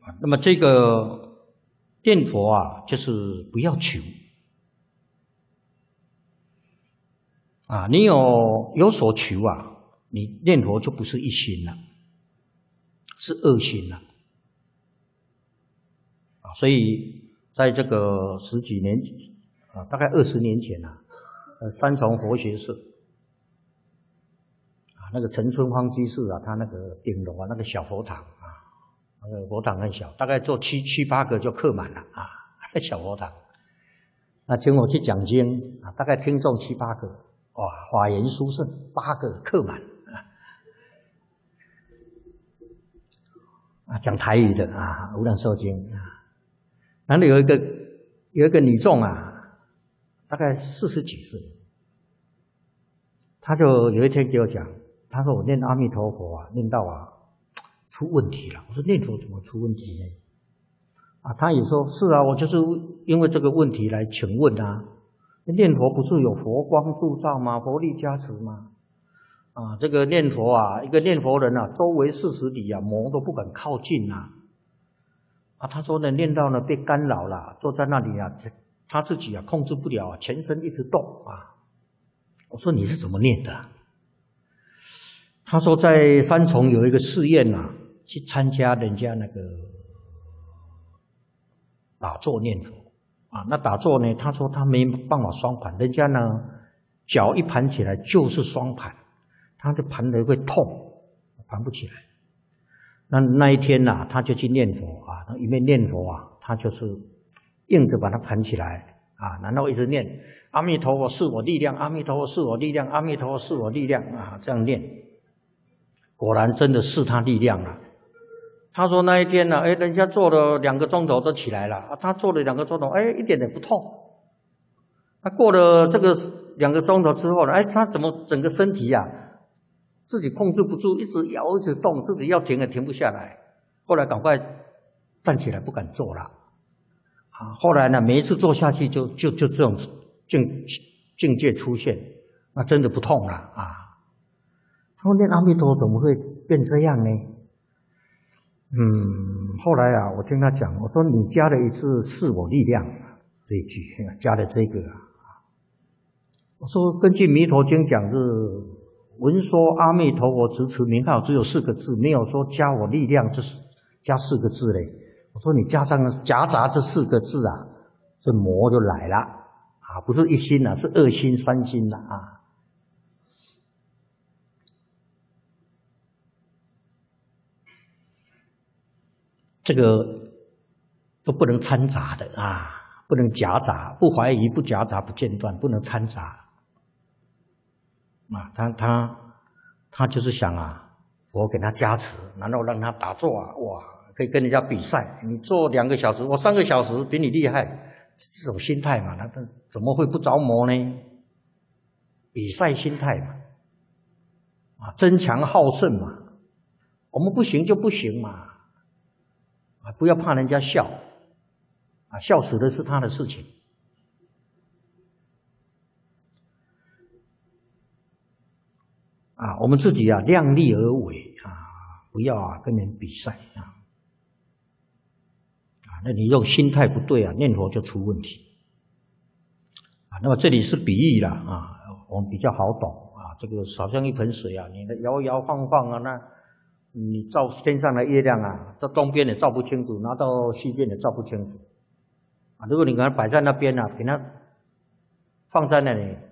那么这个念佛啊，就是不要求啊，你有所求啊，你念佛就不是一心了，是二心了啊。所以在这个十几年啊，大概20年前啊，三重佛学寺啊，那个陈春芳居士啊，他那个顶楼啊，那个小佛堂啊。那个佛堂很小，大概坐七八个就客满了啊，小佛堂。那请我去讲经啊，大概听众7、8个，哇，法言殊胜，8个客满啊，讲台语的啊，无量寿经啊。然后有一个女众啊，大概40几岁，她就有一天给我讲，她说我念阿弥陀佛啊，念到啊。出问题了，我说念佛怎么出问题呢？啊，他也说是啊，我就是因为这个问题来请问啊。念佛不是有佛光助照吗？佛力加持吗？啊，这个念佛啊，一个念佛人啊，周围40里啊，魔都不敢靠近啊。啊，他说呢，念到呢被干扰了，坐在那里啊，他自己啊控制不了啊，全身一直动啊。我说你是怎么念的？他说在三重有一个寺院啊。去参加人家那个打坐念佛啊，那打坐呢？他说他没办法双盘，人家呢脚一盘起来就是双盘，他就盘得会痛，盘不起来。那一天呐，他就去念佛啊，他一面念佛啊，他就是硬着把它盘起来啊，然后一直念阿弥陀佛是我力量，阿弥陀佛是我力量，阿弥陀佛是我力量啊，这样念，果然真的是他力量了。他说那一天呢，人家坐了2个钟头都起来了，他坐了2个钟头，一点也不痛。他过了这个2个钟头之后呢，他怎么整个身体啊，自己控制不住，一直摇一直动，自己要停也停不下来。后来赶快站起来，不敢坐了。啊，后来呢，每一次坐下去就这种境界出现，那真的不痛了啊。他说念阿弥陀怎么会变这样呢？后来啊，我听他讲，我说你加了一次是我力量这一句，加了这个啊。我说根据《弥陀经》讲是闻说阿弥陀佛直持名号，只有4个字，没有说加我力量，就是加4个字嘞。我说你加上夹杂这4个字啊，这魔就来了啊，不是一心啊，是2心、3心了啊。这个都不能掺杂的啊，不能夹杂，不怀疑，不夹杂，不间断，不能掺杂啊。他就是想啊，我给他加持，然后让他打坐啊，哇，可以跟人家比赛，你做2个小时，我3个小时比你厉害，这种心态嘛，他怎么会不着魔呢？比赛心态嘛，啊，争强好胜嘛，我们不行就不行嘛。啊，不要怕人家笑，啊，笑死的是他的事情。啊，我们自己啊，量力而为啊，不要啊跟人比赛啊。啊，那你用心态不对啊，念佛就出问题。啊，那么这里是比喻啦啊，我们比较好懂啊。这个好像一盆水啊，你的摇摇晃晃啊，那。你照天上的月亮啊，到东边也照不清楚，拿到西边也照不清楚啊。如果你给它摆在那边啊，给它放在那里，